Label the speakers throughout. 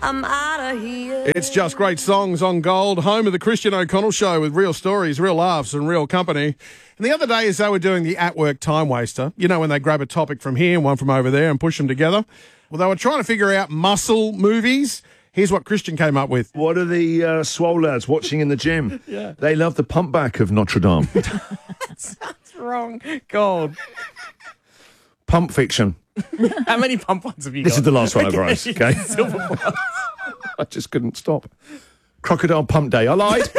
Speaker 1: I'm out of here.
Speaker 2: It's just great songs on Gold, home of the Christian O'Connell Show with real stories, real laughs and real company. And the other day, as they were doing the at-work time waster, you know when they grab a topic from here and one from over there and push them together? Well, they were trying to figure out muscle movies. Here's what Christian came up with.
Speaker 3: What are the swole lads watching in the gym?
Speaker 2: Yeah.
Speaker 3: They love the pump back of Notre Dame.
Speaker 2: That's wrong. Gold.
Speaker 3: Pump Fiction.
Speaker 2: How many pump ones have you got?
Speaker 3: This is the last one I wrote, okay? I just couldn't stop. Crocodile Pump Day. I lied.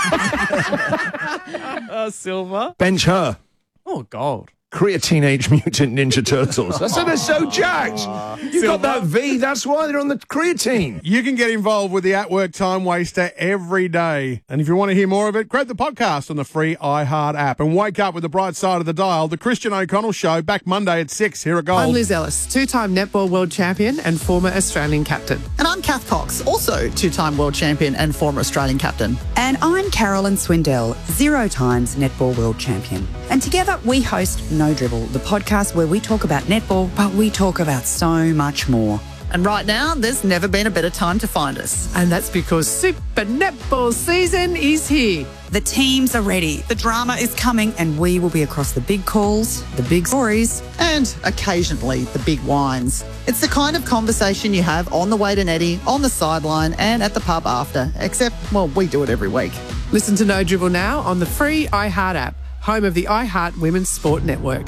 Speaker 2: Silver.
Speaker 3: Bench Her.
Speaker 2: Oh, gold.
Speaker 3: Korea Teenage Mutant Ninja Turtles. I said they're so jacked. You got that V, that's why they're on the creatine.
Speaker 2: You can get involved with the at-work time waster every day. And if you want to hear more of it, grab the podcast on the free iHeart app and wake up with the bright side of the dial. The Christian O'Connell Show, back Monday at 6 here at Gold.
Speaker 4: I'm Liz Ellis, two-time netball world champion and former Australian captain.
Speaker 5: And I'm Kath Cox, also two-time world champion and former Australian captain.
Speaker 6: And I'm Carolyn Swindell, 0 times netball world champion. And together we host No Dribble, the podcast where we talk about netball, but we talk about so much more.
Speaker 5: And right now, there's never been a better time to find us.
Speaker 4: And that's because Super Netball season is here.
Speaker 6: The teams are ready, the drama is coming, and we will be across the big calls, the big stories.
Speaker 5: And occasionally, the big wines. It's the kind of conversation you have on the way to Netty, on the sideline, and at the pub after. Except, well, we do it every week.
Speaker 4: Listen to No Dribble now on the free iHeart app, home of the iHeart Women's Sport Network.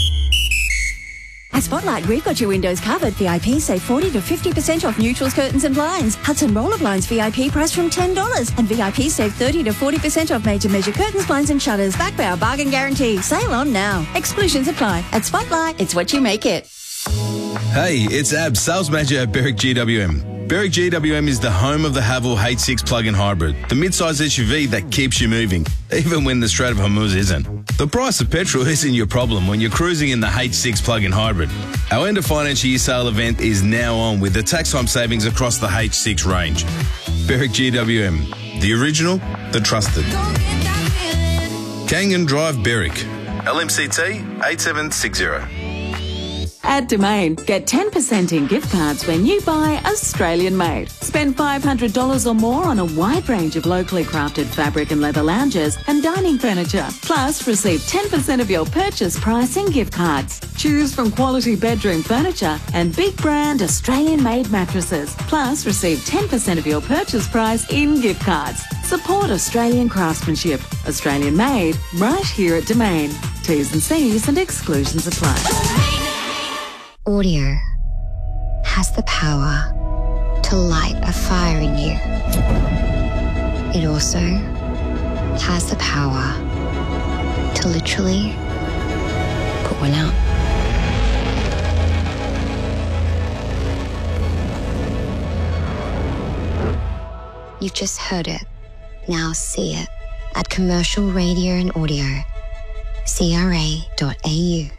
Speaker 7: At Spotlight, we've got your windows covered. VIP save 40 to 50% off neutrals, curtains and blinds. Hudson Roller Blinds VIP price from $10. And VIP save 30 to 40% off made to measure curtains, blinds and shutters. Back by our bargain guarantee. Sale on now. Exclusions apply. At Spotlight, it's what you make it.
Speaker 8: Hey, it's Ab, Sales Manager at Berwick GWM. Berwick GWM is the home of the Haval H6 plug-in hybrid, the mid-size SUV that keeps you moving, even when the Strait of Hormuz isn't. The price of petrol isn't your problem when you're cruising in the H6 plug-in hybrid. Our end of financial year sale event is now on with the tax time savings across the H6 range. Berwick GWM, the original, the trusted. Kangan Drive, Berwick. LMCT 8760.
Speaker 9: At Domain, get 10% in gift cards when you buy Australian made. Spend $500 or more on a wide range of locally crafted fabric and leather lounges and dining furniture. Plus, receive 10% of your purchase price in gift cards. Choose from quality bedroom furniture and big brand Australian made mattresses. Plus, receive 10% of your purchase price in gift cards. Support Australian craftsmanship. Australian made, right here at Domain. T's and C's and exclusions apply.
Speaker 10: Audio has the power to light a fire in you. It also has the power to literally put one out. You've just heard it. Now see it at Commercial Radio and Audio, CRA.au.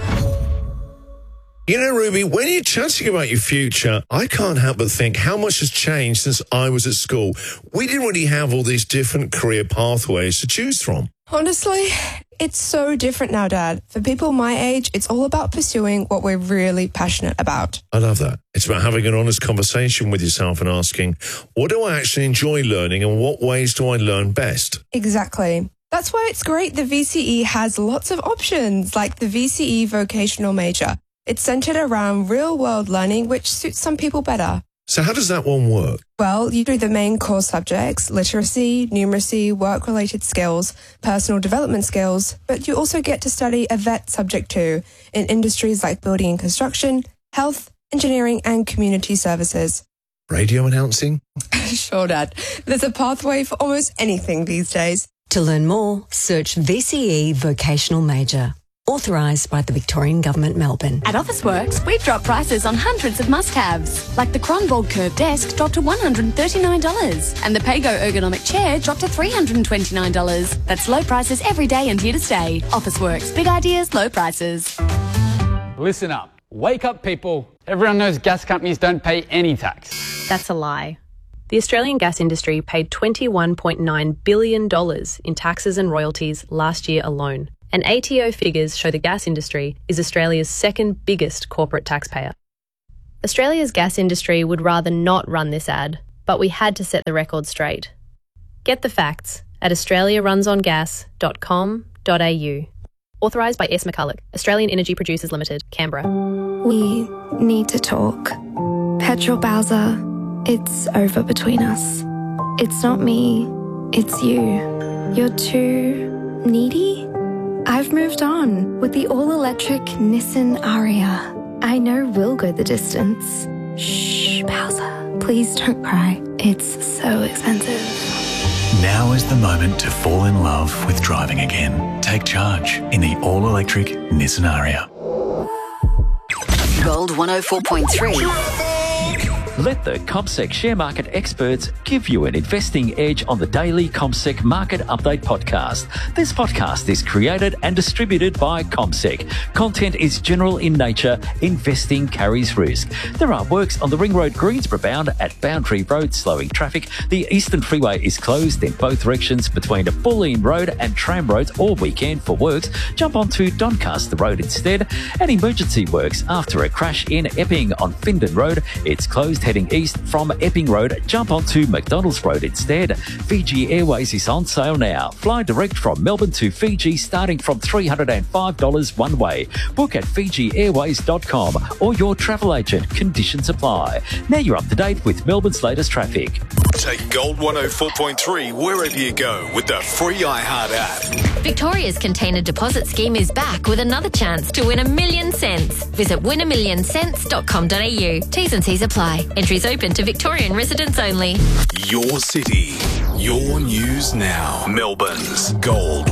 Speaker 11: You know, Ruby, when you're chatting about your future, I can't help but think how much has changed since I was at school. We didn't really have all these different career pathways to choose from.
Speaker 12: Honestly, it's so different now, Dad. For people my age, it's all about pursuing what we're really passionate about.
Speaker 11: I love that. It's about having an honest conversation with yourself and asking, what do I actually enjoy learning and what ways do I learn best?
Speaker 12: Exactly. That's why it's great the VCE has lots of options, like the VCE vocational major. It's centered around real-world learning, which suits some people better.
Speaker 11: So how does that one work?
Speaker 12: Well, you do the main core subjects, literacy, numeracy, work-related skills, personal development skills, but you also get to study a vet subject too, in industries like building and construction, health, engineering and community services.
Speaker 11: Radio announcing?
Speaker 12: Sure, Dad. There's a pathway for almost anything these days.
Speaker 13: To learn more, search VCE Vocational Major. Authorised by the Victorian Government, Melbourne.
Speaker 14: At Officeworks, we've dropped prices on hundreds of must-haves, like the Kronborg Curve Desk dropped to $139, and the Pago Ergonomic Chair dropped to $329. That's low prices every day and here to stay. Officeworks, big ideas, low prices.
Speaker 15: Listen up. Wake up, people. Everyone knows gas companies don't pay any tax.
Speaker 16: That's a lie. The Australian gas industry paid $21.9 billion in taxes and royalties last year alone. And ATO figures show the gas industry is Australia's second biggest corporate taxpayer. Australia's gas industry would rather not run this ad, but we had to set the record straight. Get the facts at australiarunsongas.com.au. Authorised by S. McCulloch, Australian Energy Producers Limited, Canberra.
Speaker 1: We need to talk. Petrol Bowser, it's over between us. It's not me, it's you. You're too needy? I've moved on with the all-electric Nissan Ariya. I know we'll go the distance. Shh, Bowser, please don't cry. It's so expensive.
Speaker 17: Now is the moment to fall in love with driving again. Take charge in the all-electric Nissan Ariya.
Speaker 18: Gold 104.3.
Speaker 19: Let the CommSec share market experts give you an investing edge on the daily CommSec Market Update podcast. This podcast is created and distributed by CommSec. Content is general in nature. Investing carries risk. There are works on the Ring Road Greensboro bound at Boundary Road, slowing traffic. The Eastern Freeway is closed in both directions between Bulleen Road and Tram Roads all weekend for works. Jump onto Doncaster Road instead. And emergency works after a crash in Epping on Findon Road. It's closed heading east from Epping Road. Jump onto McDonald's Road instead. Fiji Airways is on sale now. Fly direct from Melbourne to Fiji starting from $305 one way. Book at FijiAirways.com or your travel agent. Conditions apply. Now you're up to date with Melbourne's latest traffic.
Speaker 20: Take Gold 104.3 wherever you go with the free iHeart app.
Speaker 21: Victoria's Container Deposit Scheme is back with another chance to win $1 million cents. Visit winamillion.com.au. T's and C's apply. Entries open to Victorian residents only.
Speaker 20: Your city, your news now. Melbourne's Gold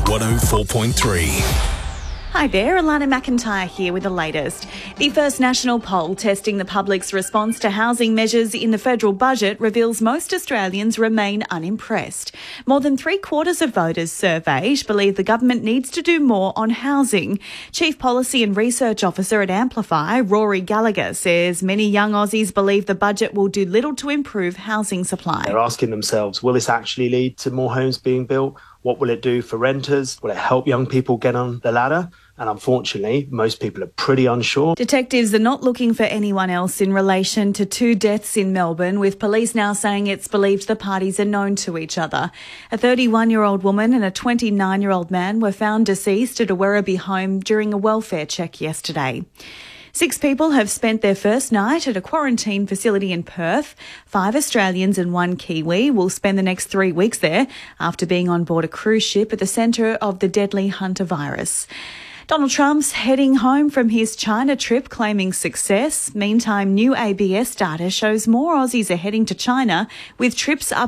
Speaker 20: 104.3.
Speaker 22: Hi there, Alana McIntyre here with the latest. The first national poll testing the public's response to housing measures in the federal budget reveals most Australians remain unimpressed. More than 3/4 of voters surveyed believe the government needs to do more on housing. Chief Policy and Research Officer at Amplify, Rory Gallagher, says many young Aussies believe the budget will do little to improve housing supply.
Speaker 23: They're asking themselves, will this actually lead to more homes being built? What will it do for renters? Will it help young people get on the ladder? And unfortunately, most people are pretty unsure.
Speaker 22: Detectives are not looking for anyone else in relation to 2 deaths in Melbourne, with police now saying it's believed the parties are known to each other. A 31-year-old woman and a 29-year-old man were found deceased at a Werribee home during a welfare check yesterday. 6 people have spent their first night at a quarantine facility in Perth. 5 Australians and 1 Kiwi will spend the next 3 weeks there after being on board a cruise ship at the centre of the deadly Hunter virus. Donald Trump's heading home from his China trip, claiming success. Meantime, new ABS data shows more Aussies are heading to China, with trips up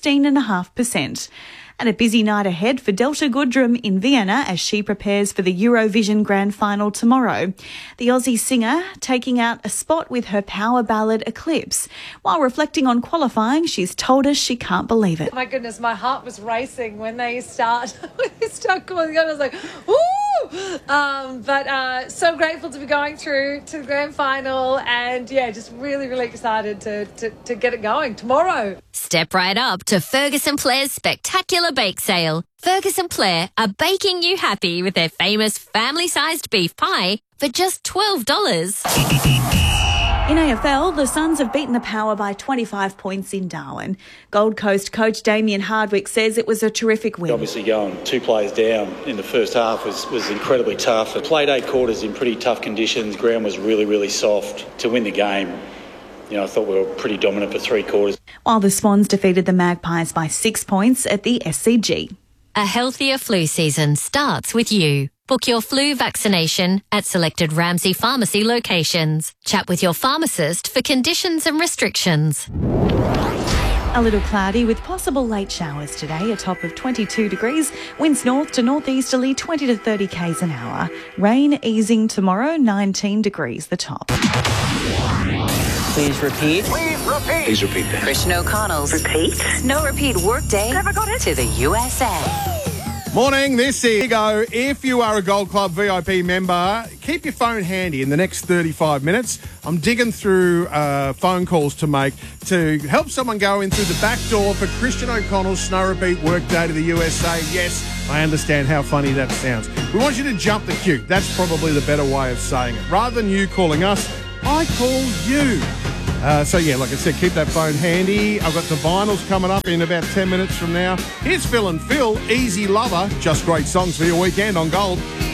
Speaker 22: 16.5%. And a busy night ahead for Delta Goodrem in Vienna as she prepares for the Eurovision Grand Final tomorrow. The Aussie singer taking out a spot with her power ballad Eclipse. While reflecting on qualifying, she's told us she can't believe it.
Speaker 24: My goodness, my heart was racing when they start calling. I was like, ooh! But so grateful to be going through to the Grand Final, and yeah, just really, really excited to get it going tomorrow.
Speaker 21: Step right up to Ferguson Blair's spectacular bake sale. Ferguson Blair are baking you happy with their famous family-sized beef pie for just $12.
Speaker 22: In AFL, the Suns have beaten the Power by 25 points in Darwin. Gold Coast coach Damien Hardwick says it was a terrific win.
Speaker 25: Obviously going 2 players down in the first half was incredibly tough. I played 8 quarters in pretty tough conditions. Ground was really, really soft. To win the game, I thought we were pretty dominant for 3 quarters.
Speaker 22: While the Swans defeated the Magpies by 6 points at the SCG.
Speaker 21: A healthier flu season starts with you. Book your flu vaccination at selected Ramsay Pharmacy locations. Chat with your pharmacist for conditions and restrictions.
Speaker 22: A little cloudy with possible late showers today, a top of 22 degrees. Winds north to northeasterly 20 to 30 k's an hour. Rain easing tomorrow, 19 degrees the top.
Speaker 26: Please repeat.
Speaker 20: Please repeat that.
Speaker 18: Christian O'Connell's Repeat. No Repeat Workday
Speaker 26: Never got it.
Speaker 18: to the USA.
Speaker 2: Morning, this is Go. If you are a Gold Club VIP member, keep your phone handy in the next 35 minutes. I'm digging through phone calls to make to help someone go in through the back door for Christian O'Connell's Snow Repeat Workday to the USA. Yes, I understand how funny that sounds. We want you to jump the queue. That's probably the better way of saying it. Rather than you calling us, I call you. So, yeah, like I said, keep that phone handy. I've got the vinyls coming up in about 10 minutes from now. Here's Phil and Phil, Easy Lover. Just great songs for your weekend on Gold.